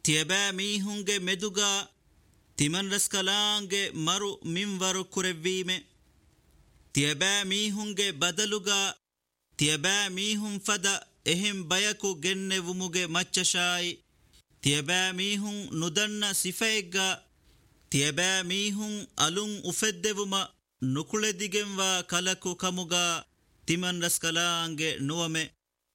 තියබෑ මීහුන්ගේ මෙදුගා තිමන් රස්කලාන්ගේ මරු මින්වරු කුරෙව්වීමේ තියබෑ මීහුන්ගේ බදලුගා තියබෑ මීහුන් ෆද එහෙම් බයකු ගෙන්නෙවුමුගේ මච්චෂායි තියබෑ මීහුන් නුදන්න සිෆෙග්ගා තියබෑ මීහුන් අලුන් උෆෙද්දෙවුම නුකුලෙදිගෙන්වා කලකු කමුගා තිමන් රස්කලාන්ගේ නුවමේ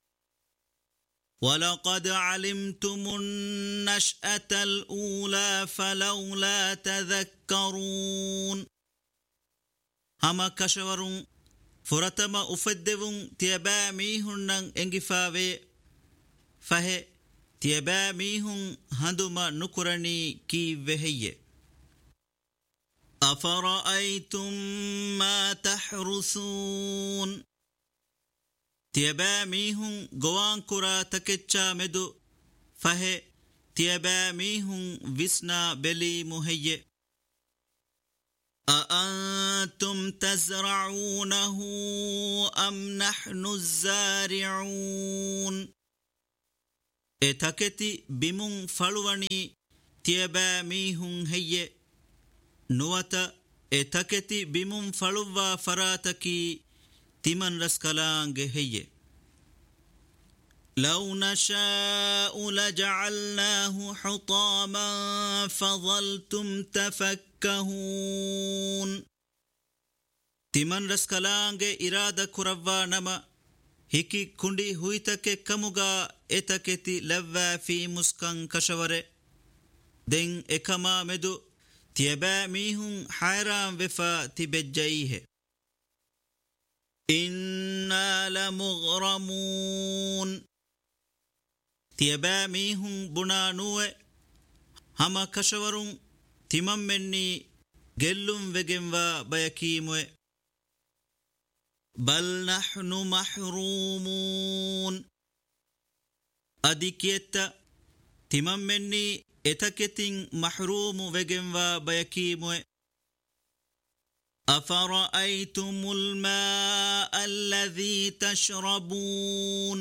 وَلَقَدْ عَلِمْتُمُ النَّشْأَةَ الْأُولَى فَلَوْلَا تَذَكَّرُونَ هَمَا كَشَوَرُونَ فُرَتَمَ أُفَدِّوُونَ تِيَبَا مِيهُنَّنْ إِنْغِفَاوَي فَهِ تِيَبَا مِيهُنْ هَنْدُمَا نُكُرَنِي كِي وَهِيَّ أَفَرَأَيْتُمْ مَا تَحْرُثُونَ තියබෑ මීහුන් ගොවාන් කුරා තකෙච්චා මෙදු ෆහෙ තියබෑ මීහුන් විස්නා බෙලී මුහෙయ్యෙ أأنتم تزرعونه أم نحن الزارعون تكتي بمون فلواني තියබෑ මීහුන් හෙయ్యෙ නුවත තකෙති බිමුන් ෆලුවා ෆරාතකි තිමන් රස්කලාන්ගේ හෙయ్యෙ لو نشاء لجعلناه حطاما فظلتم تفكهون තිමන් රස්කලාන්ගේ ඉරාදා කුරවවා නම හිකි කුණ්ඩි හුයිතකෙ කමුගා එතකෙති ලැව්වා ෆී මුස්කන් කෂවරෙ දෙන් එකමා මෙදු තියබෑ මීහුන් හයරාම් වෙෆා තිබෙජ්ජයිහෙ إِنَّا لَمُغْرَمُونَ තියබෑ මීහුන් බුණානුවෙ හම කෂවරුන් තිමම් මෙන්නි ගෙල්ලුම් වෙගෙන්වා බයකීමුවෙ බල් නහ්නු මහ්රූමූන් අදිකියත්ත තිමම් මෙන්නි එතකෙතින් මහ්රූමු වෙගෙන්වා බයකීමුවෙ أفرأيتم الماء الذي تشربون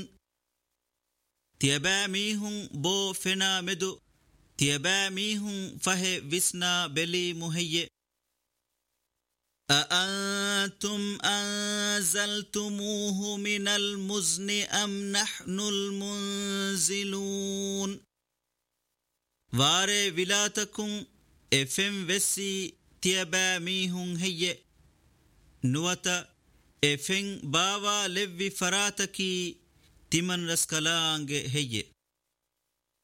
තියබෑ මීහුන් බෝ ෆෙනා මෙදු තියබෑ මීහුන් ෆහෙ විස්නා බෙලී මුහෙయ్యෙ أأنتم أنزلتموه من المزن أم نحن المنزلون واري ولاتكم افم وسي තියබෑ මීහුන් හෙయ్యෙ නුවත එෆෙන් බාවා ලෙව්වි ෆරාතකි තිමන් රස්කලාන්ගේ හෙయ్యෙ